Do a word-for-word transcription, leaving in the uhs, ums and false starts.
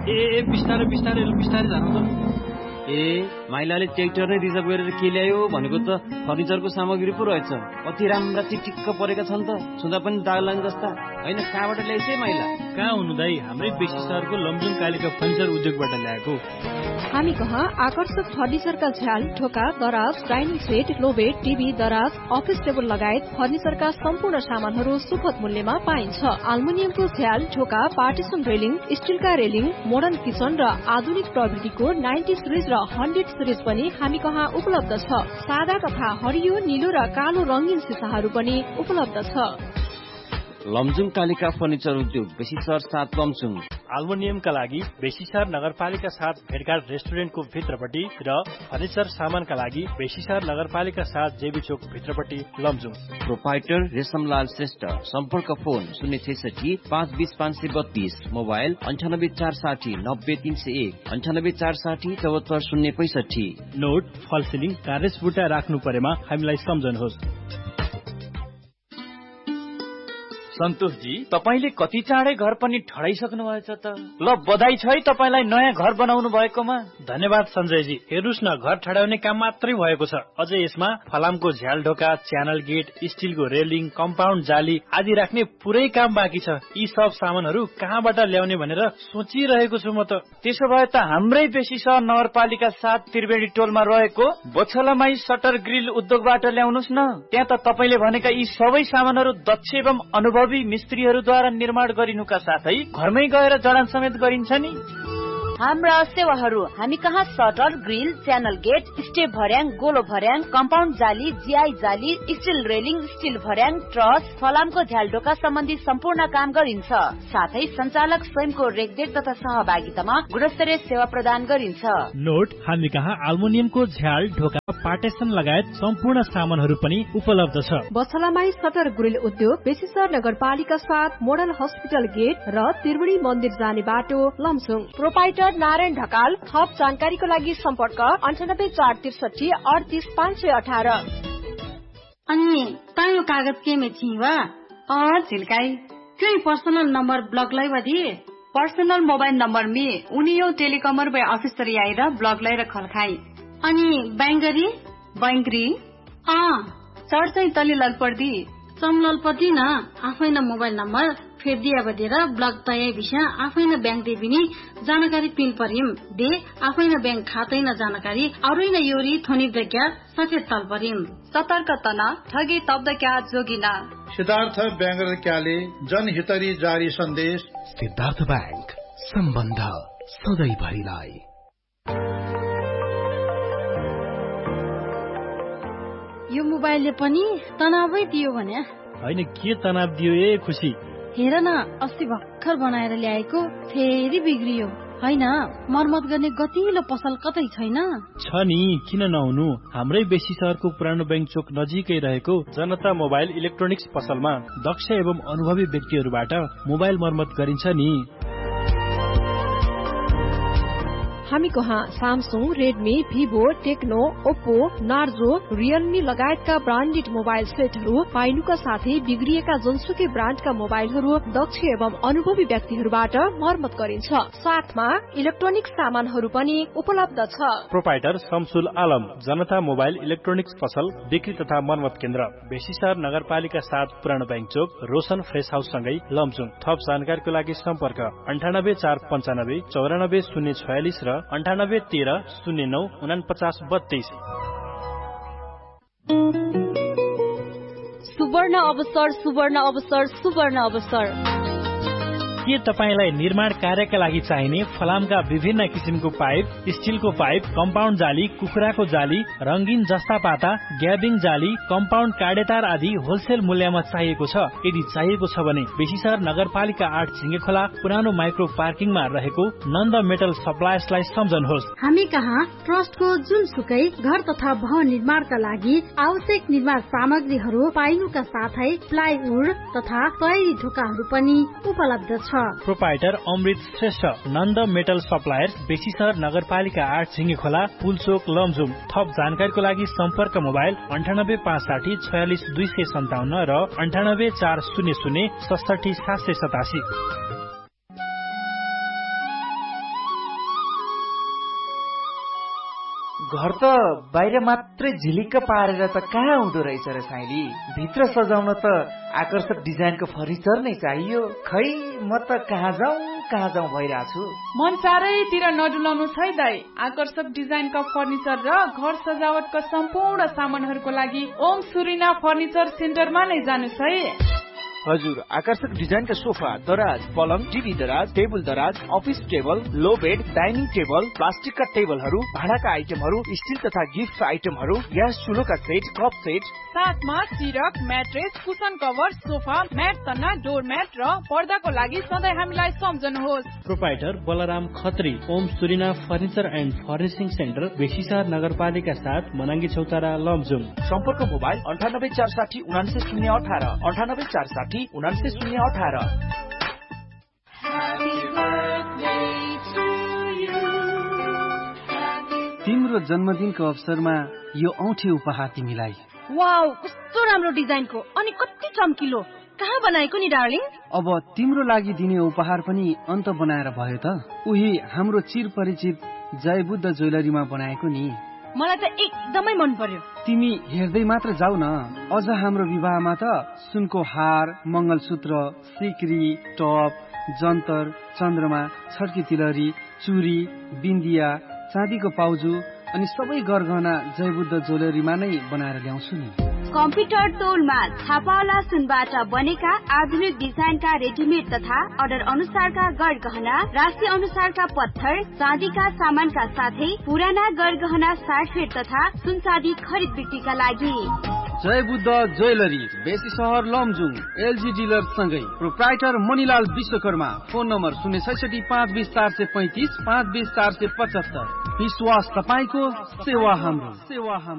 ए बिस्तारै बिस्तारै बिस्तारै जानु त। ए माइलाले ट्र्याक्टर नै रिजर्भ गरेर के ल्यायो भनेको त फर्निचरको सामग्री पो रहेछ। कति राम्रा टिकटिक्क परेका छन् त, छुँदा पनि दाग लाग्ने जस्ता। होइन कहाँबाट ल्याइछ माइला? कहाँ हुनु दाई, हाम्रै बेसी सहरको लमजुङ कालिका फर्निचर उद्योगबाट ल्याएको। हामी कहाँ आकर्षक फर्निचरका झ्याल, ढोका, दराज, डाइनिङ सेट, क्लोबेट, टिभी, दराज, अफिस टेबल लगायत फर्निचरका सम्पूर्ण सामानहरू सुपथ मूल्यमा पाइन्छ। आल्मुनियमको झ्याल, ढोका, partition railing, स्टिलका railing, modern kitchen र आधुनिक प्रविधिको नाइन्टी सिरिज र हन्ड्रेड सिरिज पनि हामी कहाँ उपलब्ध छ। सादा तथा हरियो, नीलो र कालो रंगीन सिसाहरू पनि उपलब्ध छ। लमजुङ कालिका फर्निचर उद्योग, बेसी सहर सात लमजुङ। आल्मुनियमका लागि बेसीसहर नगरपालिका साथ भेटघाट रेस्टुरेन्टको भित्रपट्टि र फर्निचर सामानका लागि बेसीसहर नगरपालिका साथ जेबी चोक भित्रपट्टि लमजुङ। प्रोपाइटर रेशमलाल श्रेष्ठ, सम्पर्क फोन शून्य छैसठी पाँच बीस पाँच सय बत्तीस, मोबाइल अन्ठानब्बे चार साठी नब्बे तीन सय एक, अन्ठानब्बे चार साठी चौहत्तर शून्य पैसठी। नोट फलसिलिङ कार्यस बुटा राख्नु परेमा हामीलाई सम्झनुहोस्। सन्तोषजी, तपाईले कति चाँडै घर पनि ठडाइसक्नु भएछ त। ल बधाई छ है तपाईलाई नयाँ घर बनाउनु भएकोमा। धन्यवाद सञ्जयजी। हेर्नुस् न, घर ठडाउने काम मात्रै भएको छ, अझै यसमा फलामको झ्याल ढोका, च्यानल गेट, स्टिलको रेलिङ, कम्पाउन्ड जाली आदि राख्ने पुरै काम बाँकी छ। यी सब सामानहरू कहाँबाट ल्याउने भनेर सोचिरहेको छु म त। त्यसो भए त हाम्रै बेसी सहर नगरपालिका सात त्रिवेणी टोलमा रहेको बछलामाई सटर ग्रिल उद्योगबाट ल्याउनुस् न। त्यहाँ त तपाईले भनेका यी सबै सामानहरू दक्ष एवं अनुभवी मिस्त्रीहरूद्वारा निर्माण गरिनुका साथै घरमै गएर जडान समेत गरिन्छ नि। हाम्रा सेवाहरू हामी कहाँ shutter grill, channel get, step भर्याङ, गोलो भर्याङ, कम्पाउन्ड जाली, जिआई जाली, स्टिल रेलिङ, स्टिल भर्याङ, ट्रस, फलामको झ्यालडोका सम्बन्धी सम्पूर्ण काम गरिन्छ। साथै सञ्चालक स्वयंको रेखदेख तथा सहभागितामा गुणस्तरीय सेवा प्रदान गरिन्छ। नोट हामी कहाँ आल्मुनियमको झ्याल ढोका, पार्टेसन लगायत सम्पूर्ण सामानहरू पनि उपलब्ध छ। बछलामाई सटर ग्रिल उद्योग, बेसीसहर नगरपालिका साथ मोडल हस्पिटल गेट र त्रिवेणी मन्दिर जाने बाटो लमजुङ। प्रोपाइटर नारायण ढकाल। थप जानकारीको लागि सम्पर्क अन्ठानब्बे चार त्रिसठी अडतिस पाँच सय अठार। अनि तायो कागज के में थी वा और झिल्काई क्यों पर्सनल नंबर ब्लॉक लाई वधी पर्सनल मोबाइल नंबर में उनियो टेलिकमर बे ऑफिस तरी आएर ब्लॉक लाई रखल खाई। अनि बैंगरी बैंगरी अ चढ चाहिँ तली ललपर्दी समललपति न आफैन मोबाइल नम्बर फेर दिया बदेर ब्लक तय विषय आफैन बैंक दे बिनी जानकारी पिन परिम दे आफैन बैंक खातै न जानकारी अरुइन योरी थोनी दक्या सचेत तल परिम। सतर्क तना ठगी तब्द क्या जोगिना। सिद्धार्थ बैंगर क्याले जनहितरी जारी सन्देश। सिद्धार्थ बैंक, सम्बन्ध सधैँ भरिलाई। यो मोबाइलले पनि तनावै दियो भने हैन, के तनाव दियो ए खुसी। हेर न, अस्ति भर्खर बनाएर ल्याएको फेरि बिग्रियो। हैन, मर्मत गर्ने गतिलो पसल कतै छैन? छ नि, किन नहुनु। हाम्रै बेसी सहरको पुरानो बैंक चोक नजिकै रहेको जनता मोबाइल इलेक्ट्रोनिक्स पसलमा दक्ष एवं अनुभवी व्यक्तिहरूबाट मोबाइल मर्मत गरिन्छ नि। हामी कहाँ Samsung, Redmi, Vivo, Tecno, Oppo, Narzo, Realme लगायतका ब्रान्डेड मोबाइल सेटहरू पाइनुका साथै बिग्रिएका जुनसुकै ब्रान्डका मोबाइलहरू दक्ष एवं अनुभवी व्यक्तिहरूबाट मर्मत गरिन्छ। साथमा इलेक्ट्रोनिक सामानहरू पनि उपलब्ध छ। प्रोपाइटर शमसुल आलम, जनता मोबाइल इलेक्ट्रोनिक्स पसल बिक्री तथा मर्मत केन्द्र, बेसीसहर नगरपालिका साथ पुरानो बैंक चोक, रोशन फ्रेस हाउस सँगै लमजुङ। थप जानकारीको लागि सम्पर्क अन्ठानब्बे चार पञ्चानब्बे चौरानब्बे शून्य छयालिस र अन्ठानब्बे तेह्र शून्य नौ उनापचास बत्तीस। सुवर्ण अवसर, सुवर्ण अवसर, सुवर्ण अवसर। के तपाईलाई निर्माण कार्यका लागि चाहिने फलामका विभिन्न किसिमको पाइप, स्टिलको पाइप, कम्पाउन्ड जाली, कुखुराको जाली, रंगीन जस्ता पाता, ग्याबिङ जाली, कम्पाउन्ड काडेतार आदि होलसेल मूल्यमा चाहिएको छ? यदि चाहिएको छ भने बेसीसहर नगरपालिका आठ झिंगे खोला पुरानो माइक्रो पार्किङमा रहेको नन्द मेटल सप्लायर्सलाई सम्झनुहोस्। हामी कहाँ ट्रस्टको जुनसुकै घर तथा भवन निर्माणका लागि आवश्यक निर्माण सामग्रीहरू पाइनुका साथै प्लाइवुड तथा तयारी ढोकाहरू पनि उपलब्ध छ। प्रोपाइटर अमृत श्रेष्ठ, नन्द मेटल सप्लायर्स, बेसीसहर नगरपालिका आठ झिंगे खोला पुलचोक लमजुङ। थप जानकारीको लागि सम्पर्क मोबाइल अन्ठानब्बे पाँच साठी छयालिस दुई सय सन्ताउन्न र अन्ठानब्बे चार शून्य शून्य सडसठी सात सय सतासी। घर त बाहिर मात्रै झिलिक्क पारेर त कहाँ हुँदो रहेछ र साइली। भित्र सजाउन त आकर्षक डिजाइनको फर्निचर नै चाहियो। खै म त कहाँ जाउँ कहाँ जाउँ भइरहेछु। मन चारैतिर नडुलाउनु छै दाइ। आकर्षक डिजाइनका फर्निचर र घर सजावटका सम्पूर्ण सामानहरूको लागि ओम सुरिना फर्निचर सेन्टरमा नै जानुस् है। हजुर, आकर्षक डिजाइनका सोफा, दराज, पलङ, टिभी दराज, टेबल दराज, अफिस टेबल, लो बेड, डाइनिङ टेबल, प्लास्टिकका टेबलहरू, भाँडाका आइटमहरू, स्टिल तथा गिफ्ट आइटमहरू, ग्यास चुलोका सेट, कप सेट, साथमा सिरक, mattress, cushion cover, sofa, mat तन्ना, डोर म्याट र पर्दाको लागि सधैँ हामीलाई सम्झनुहोस्। Proprietor Balram Khatri, Om सुरिना furniture and furnishing centre, बेसीसर नगरपालिका साथ मनाङ्गी चौतारा लमजुङ। सम्पर्क मोबाइल अन्ठानब्बे चार साठी उनान्सय शून्य अठार अन्ठानब्बे चार साठी उनान्सय शून्य अठार। तिम्रो जन्मदिनको अवसरमा यो औँठी उपहार तिमीलाई। वाउ, कस्तो राम्रो डिजाइनको अनि कति चम्किलो। कहाँ बनाएको नि डार्लिङ? अब तिम्रो लागि दिने उपहार पनि अन्त बनाएर भयो त। उही हाम्रो चिरपरिचित जयबुद्ध ज्वेलरीमा बनाएको नि। मलाई त एकदमै मन पर्यो। तिमी हेर्दै मात्र जाऊ न। अझ हाम्रो विवाहमा त सुनको हार, मंगलसूत्र, सिक्री, टप, जन्तर, चन्द्रमा, छड्की तिलहरी, चुरी, बिन्दिया, चाँदीको पाउजु अनि सबै गरगहना जयबुद्ध ज्वेलरीमा नै बनाएर ल्याउँछु नि। कम्प्युटर तोलमा छापावाला सुनबाट बनेका आधुनिक डिजाइनका रेडिमेड तथा अर्डर अनुसारका गरगहना, राशि अनुसारका पत्थर, चाँदीका सामानका साथै पुराना गरगहना साटफेट तथा सुनचाँदी खरिद बिक्रीका लागि जयबुद्ध ज्वेलरी, बेसी सहर लमजुङ, एलजी डिलर सँगै proprietor Manilal Vishwakarma. Phone number शून्य छैसठी पाँच बिस चार सय पैँतिस पाँच बिस चार सय पचहत्तर। विश्वास तपाईँको, सेवा हाम्रो। सेवा हाम्रो।